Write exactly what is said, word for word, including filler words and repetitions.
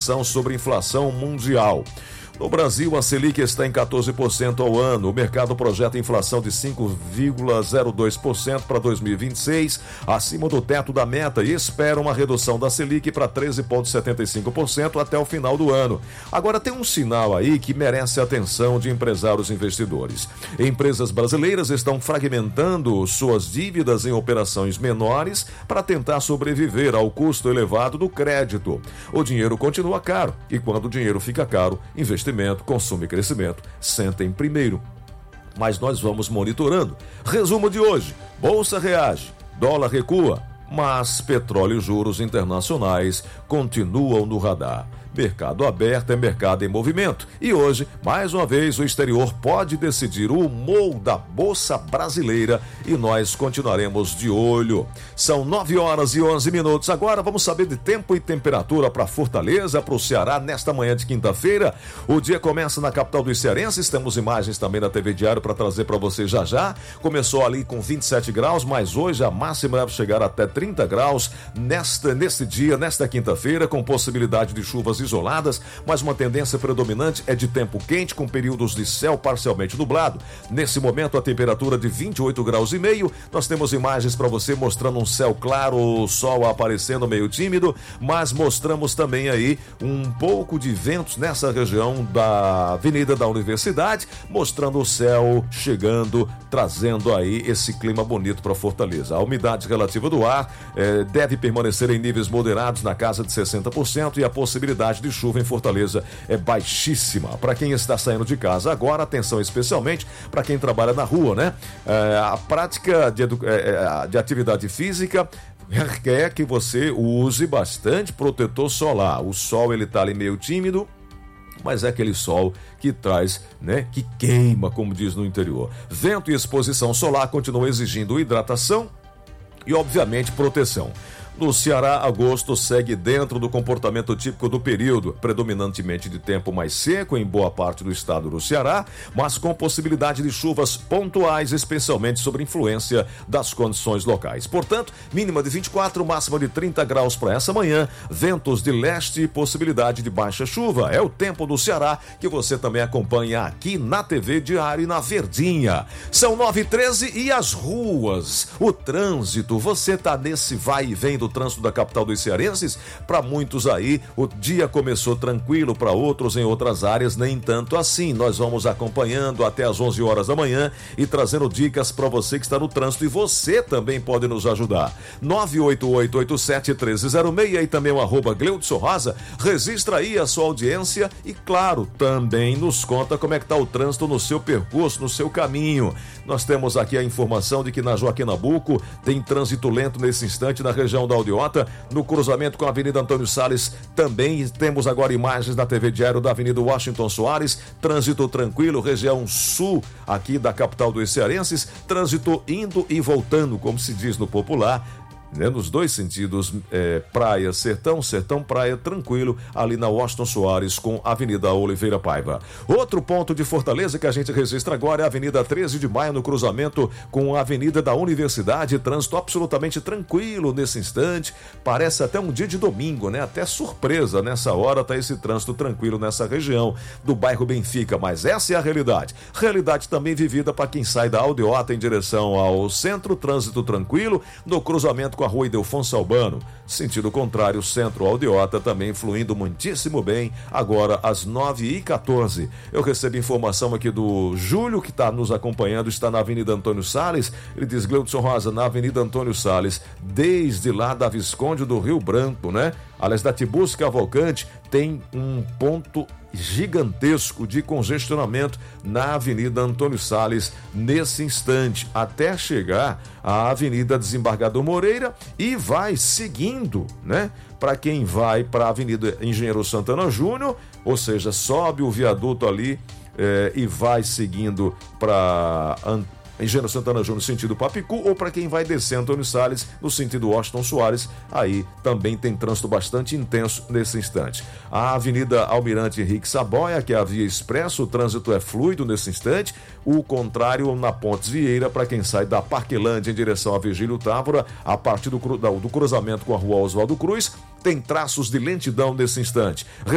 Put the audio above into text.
atenção sobre inflação mundial. No Brasil, a Selic está em quatorze por cento ao ano. O mercado projeta inflação de cinco vírgula zero dois por cento para dois mil e vinte e seis, acima do teto da meta, e espera uma redução da Selic para treze vírgula setenta e cinco por cento até o final do ano. Agora, tem um sinal aí que merece a atenção de empresários e investidores. Empresas brasileiras estão fragmentando suas dívidas em operações menores para tentar sobreviver ao custo elevado do crédito. O dinheiro continua caro, e quando o dinheiro fica caro, investimento consumo e crescimento sentem primeiro. Mas nós vamos monitorando. Resumo de hoje: Bolsa reage, dólar recua, mas petróleo e juros internacionais continuam no radar. Mercado aberto é mercado em movimento. E hoje, mais uma vez, o exterior pode decidir o humor da Bolsa Brasileira e nós continuaremos de olho. São nove horas e onze minutos. Agora vamos saber de tempo e temperatura para Fortaleza, para o Ceará, nesta manhã de quinta-feira. O dia começa na capital dos cearenses. Temos imagens também na T V Diário para trazer para você já já. Começou ali com vinte e sete graus, mas hoje a máxima deve chegar até trinta graus nesta, neste dia, nesta quinta-feira, com possibilidade de chuvas isoladas, mas uma tendência predominante é de tempo quente com períodos de céu parcialmente nublado. Nesse momento a temperatura de vinte e oito graus e meio. Nós temos imagens para você mostrando um céu claro, o sol aparecendo meio tímido, mas mostramos também aí um pouco de ventos nessa região da Avenida da Universidade, mostrando o céu chegando, trazendo aí esse clima bonito para Fortaleza. A umidade relativa do ar eh, deve permanecer em níveis moderados na casa de sessenta por cento e a possibilidade de chuva em Fortaleza é baixíssima. Para quem está saindo de casa agora, atenção especialmente para quem trabalha na rua, né? É, a prática de, edu... é, de atividade física requer que você use bastante protetor solar. O sol, ele tá ali meio tímido, mas é aquele sol que traz, né, que queima, como diz no interior. Vento e exposição solar continuam exigindo hidratação e, obviamente, proteção. No Ceará, agosto segue dentro do comportamento típico do período, predominantemente de tempo mais seco em boa parte do estado do Ceará, mas com possibilidade de chuvas pontuais, especialmente sob influência das condições locais. Portanto, mínima de vinte e quatro, máxima de trinta graus para essa manhã, ventos de leste e possibilidade de baixa chuva. É o tempo do Ceará que você também acompanha aqui na T V Diário e na Verdinha. São nove e treze e as ruas, o trânsito, você tá nesse vai e vem do trânsito da capital dos cearenses? Para muitos aí, o dia começou tranquilo, para outros em outras áreas nem tanto assim. Nós vamos acompanhando até às onze horas da manhã e trazendo dicas para você que está no trânsito, e você também pode nos ajudar. nove oito oito oito sete um três zero seis e também o arroba Gleudson Rosa. Registra aí a sua audiência e, claro, também nos conta como é que está o trânsito no seu percurso, no seu caminho. Nós temos aqui a informação de que na Joaquim Nabuco tem trânsito lento nesse instante na região da Aldeota, no cruzamento com a Avenida Antônio Salles. Também temos agora imagens da T V Diário da Avenida Washington Soares, trânsito tranquilo, região sul aqui da capital dos cearenses, trânsito indo e voltando, como se diz no popular, né, nos dois sentidos, é, praia, sertão, sertão, praia, tranquilo, ali na Washington Soares com a Avenida Oliveira Paiva. Outro ponto de Fortaleza que a gente registra agora é a Avenida treze de maio, no cruzamento com a Avenida da Universidade, trânsito absolutamente tranquilo nesse instante, parece até um dia de domingo, né? Até surpresa, nessa hora tá esse trânsito tranquilo nessa região do bairro Benfica, mas essa é a realidade. Realidade também vivida para quem sai da Aldeota em direção ao centro, trânsito tranquilo, no cruzamento com a Rua Ildefonso Albano, sentido contrário, centro Aldeota, também fluindo muitíssimo bem, agora às nove e quatorze. Eu recebi informação aqui do Júlio, que está nos acompanhando, está na Avenida Antônio Salles. Ele diz: Gleudson Rosa, na Avenida Antônio Salles, desde lá da Visconde do Rio Branco, né? Aliás, da Tibus Cavalcante, tem um ponto gigantesco de congestionamento na Avenida Antônio Salles nesse instante, até chegar à Avenida Desembargador Moreira, e vai seguindo, né? Para quem vai para a Avenida Engenheiro Santana Júnior, ou seja, sobe o viaduto ali eh, e vai seguindo para Engenheiro Santana Júnior no sentido Papicu, ou para quem vai descer Antônio Salles no sentido Washington Soares, aí também tem trânsito bastante intenso nesse instante. A Avenida Almirante Henrique Saboia, que é a via expresso, o trânsito é fluido nesse instante. O contrário na Pontes Vieira, para quem sai da Parquelândia em direção a Virgílio Távora, a partir do, cru, do cruzamento com a Rua Oswaldo Cruz, tem traços de lentidão nesse instante.